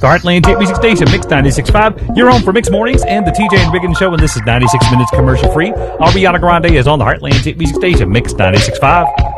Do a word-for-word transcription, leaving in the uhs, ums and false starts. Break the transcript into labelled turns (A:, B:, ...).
A: The Heartland Hit Music Station, Mix ninety-six point five. You're on for Mix Mornings and the T J and Biggin Show, and this is ninety-six minutes commercial free. Ariana Grande is on the Heartland Hit Music Station, Mix ninety-six point five.